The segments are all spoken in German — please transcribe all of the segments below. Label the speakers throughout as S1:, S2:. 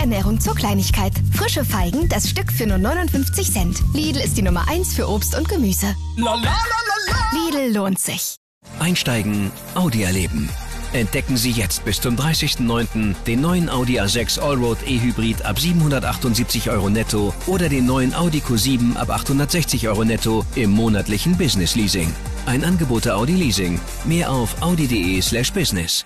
S1: Ernährung zur Kleinigkeit. Frische Feigen, das Stück für nur 59 Cent. Lidl ist die Nummer 1 für Obst und Gemüse. Lidl lohnt sich.
S2: Einsteigen, Audi erleben. Entdecken Sie jetzt bis zum 30.09. den neuen Audi A6 Allroad E-Hybrid ab 778 € netto oder den neuen Audi Q7 ab 860 € netto im monatlichen Business Leasing. Ein Angebot der Audi Leasing. Mehr auf audi.de/business.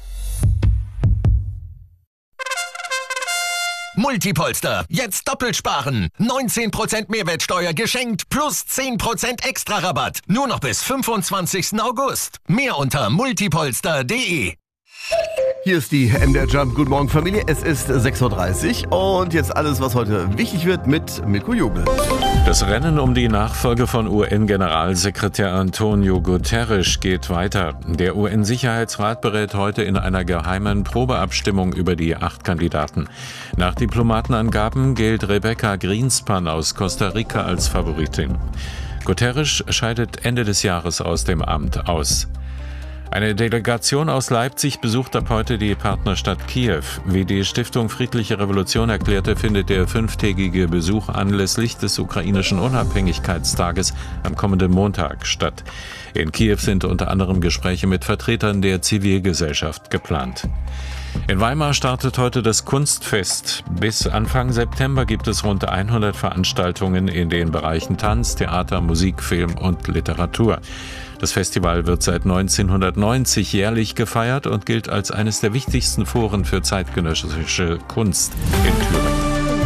S3: Multipolster. Jetzt doppelt sparen. 19% Mehrwertsteuer geschenkt plus 10% extra Rabatt. Nur noch bis 25. August. Mehr unter multipolster.de.
S4: Hier ist die MDR Jump. Guten Morgen, Familie. Es ist 6.30 Uhr und jetzt alles, was heute wichtig wird mit Mirko Jogl.
S5: Das Rennen um die Nachfolge von UN-Generalsekretär Antonio Guterres geht weiter. Der UN-Sicherheitsrat berät heute in einer geheimen Probeabstimmung über die 8 Kandidaten. Nach Diplomatenangaben gilt Rebecca Greenspan aus Costa Rica als Favoritin. Guterres scheidet Ende des Jahres aus dem Amt aus. Eine Delegation aus Leipzig besucht ab heute die Partnerstadt Kiew. Wie die Stiftung Friedliche Revolution erklärte, findet der 5-tägige Besuch anlässlich des ukrainischen Unabhängigkeitstages am kommenden Montag statt. In Kiew sind unter anderem Gespräche mit Vertretern der Zivilgesellschaft geplant. In Weimar startet heute das Kunstfest. Bis Anfang September gibt es rund 100 Veranstaltungen in den Bereichen Tanz, Theater, Musik, Film und Literatur. Das Festival wird seit 1990 jährlich gefeiert und gilt als eines der wichtigsten Foren für zeitgenössische Kunst in Thüringen.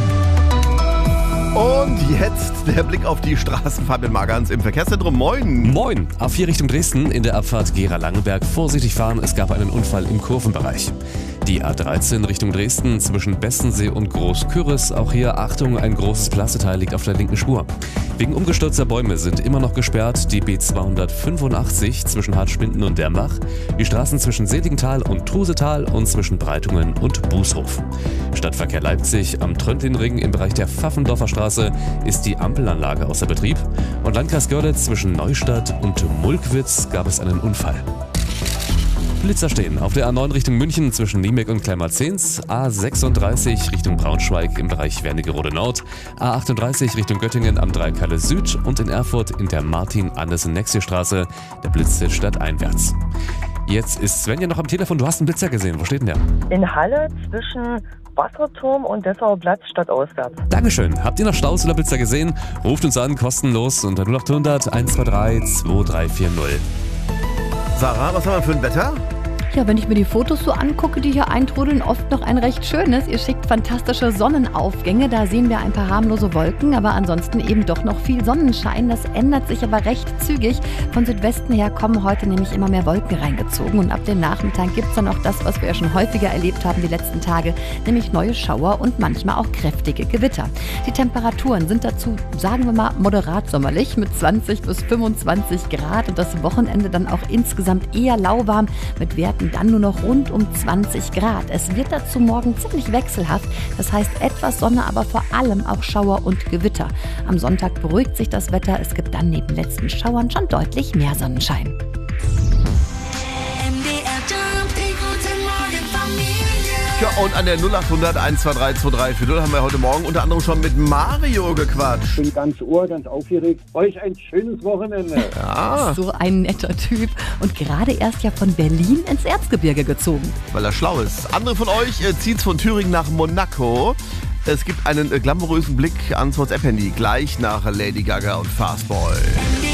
S4: Und jetzt der Blick auf die Straßen. Fabian Magans im Verkehrszentrum. Moin.
S6: Moin. A4 Richtung Dresden in der Abfahrt Gera-Langenberg. Vorsichtig fahren, es gab einen Unfall im Kurvenbereich. Die A13 Richtung Dresden zwischen Bessensee und Großküris. Auch hier Achtung, ein großes Plasteteil liegt auf der linken Spur. Wegen umgestürzter Bäume sind immer noch gesperrt die B285 zwischen Hartschwinden und Dernbach, die Straßen zwischen Seligenthal und Trusetal und zwischen Breitungen und Bußhof. Stadtverkehr Leipzig am Tröndlinring im Bereich der Pfaffendorfer Straße ist die Ampelanlage außer Betrieb und Landkreis Görlitz zwischen Neustadt und Mulkwitz gab es einen Unfall. Blitzer stehen auf der A9 Richtung München zwischen Niemek und Kleinmarzens, A36 Richtung Braunschweig im Bereich Wernigerode Nord, A38 Richtung Göttingen am Dreikalle Süd und in Erfurt in der Martin-Andersen-Nexie-Straße. Der Blitz zählt stadteinwärts. Jetzt ist Svenja noch am Telefon. Du hast einen Blitzer gesehen. Wo steht denn der?
S7: In Halle zwischen Wasserturm und Dessauer Platz stadtauswärts.
S6: Dankeschön. Habt ihr noch Staus oder Blitzer gesehen? Ruft uns an, kostenlos unter 0800 123 2340.
S4: Sarah, was haben wir für ein Wetter?
S8: Ja, wenn ich mir die Fotos so angucke, die hier eintrudeln, oft noch ein recht schönes. Ihr schickt fantastische Sonnenaufgänge, da sehen wir ein paar harmlose Wolken, aber ansonsten eben doch noch viel Sonnenschein. Das ändert sich aber recht zügig. Von Südwesten her kommen heute nämlich immer mehr Wolken reingezogen und ab dem Nachmittag gibt es dann auch das, was wir ja schon häufiger erlebt haben die letzten Tage, nämlich neue Schauer und manchmal auch kräftige Gewitter. Die Temperaturen sind dazu, sagen wir mal, moderat sommerlich mit 20 bis 25 Grad und das Wochenende dann auch insgesamt eher lauwarm mit Werten dann nur noch rund um 20 Grad. Es wird dazu morgen ziemlich wechselhaft, das heißt etwas Sonne, aber vor allem auch Schauer und Gewitter. Am Sonntag beruhigt sich das Wetter, es gibt dann neben letzten Schauern schon deutlich mehr Sonnenschein.
S4: Ja, und an der 0800 123 2340 haben wir heute Morgen unter anderem schon mit Mario gequatscht.
S9: Ich bin ganz ohr, ganz aufgeregt. Euch ein schönes Wochenende.
S4: Ja,
S8: So ein netter Typ und gerade erst ja von Berlin ins Erzgebirge gezogen.
S4: weil er schlau ist. Andere von euch zieht's von Thüringen nach Monaco. Es gibt einen glamourösen Blick ans WhatsApp-Handy gleich nach Lady Gaga und Fastboy.